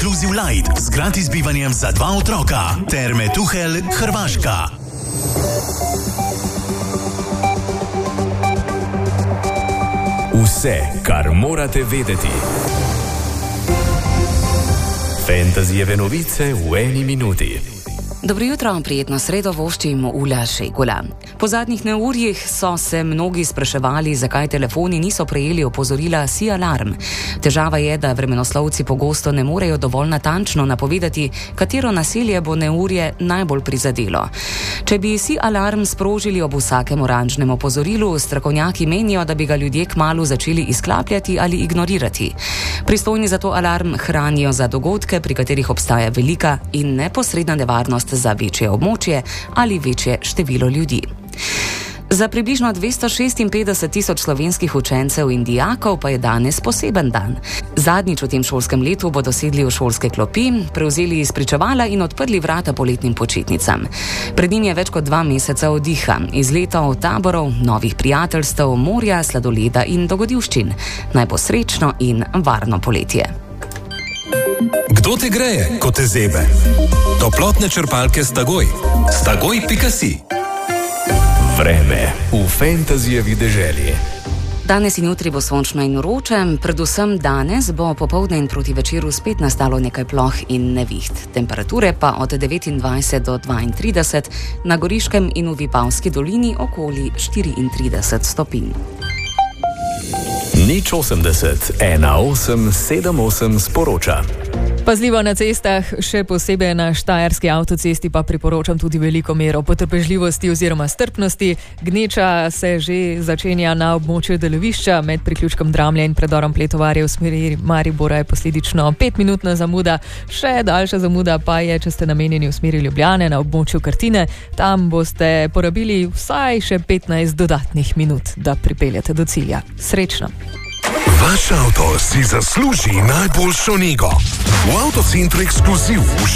Inclusive Light z gratis bivanjem za 2 otroka. Terme Tuhelj, Hrvaška. Vse, kar morate vedeti. Fantasyjeve novice v 1 minuti. Dobro jutro, prijetno sredo voščim Ula Šegula. Po zadnjih neurjih so se mnogi spraševali, zakaj telefoni niso prejeli opozorila SIAlarm. Težava je, da vremenoslovci pogosto ne morejo dovolj natančno napovedati, katero naselje bo neurje najbolj prizadelo. Če bi SIAlarm sprožili ob vsakem oranžnem opozorilu, strokovnjaki menijo, da bi ga ljudje kmalu začeli izklapljati ali ignorirati. Pristojni za to alarm hranijo za dogodke, pri katerih obstaja velika in neposredna nevarnost za večje območje ali večje število ljudi. Za približno 256 tisoč slovenskih učencev in dijakov pa je danes poseben dan. Zadnjič v tem šolskem letu bodo sedli v šolske klopi, prevzeli izpričevala in odprli vrata poletnim počitnicam. Pred njim je več kot 2 meseca oddiha, izletov, taborov, novih prijateljstev, morja, sladoleda in dogodivščin. Naj bo srečno in varno poletje. Kdo te greje, ko te zebe? Toplotne črpalke Stagoj. Stagoj.si. Vreme v fantasyjevi deželi. Danes in jutri bo sončno in vroče, predvsem danes bo popoldne in proti večeru spet nastalo nekaj ploh in neviht. Temperature pa od 29 do 32, na Goriškem in v Vipavski dolini okoli 34 stopinj. 080 1878 sporoča. Pazljivo na cestah, še posebej na štajerski avtocesti pa priporočam tudi veliko mero potrpežljivosti oziroma strpnosti. Gneča se že začenja na območju delovišča, med priključkom Dramlja in predorom Pletovarje v smeri Maribora je posledično 5-minutna zamuda. Še daljša zamuda pa je, če ste namenjeni v smeri Ljubljane na območju Krtine. Tam boste porabili vsaj še 15 dodatnih minut, da pripeljete do cilja. Srečno! Vaš avto si zasluži najboljšo nego. V Avtocentru Ekskluziv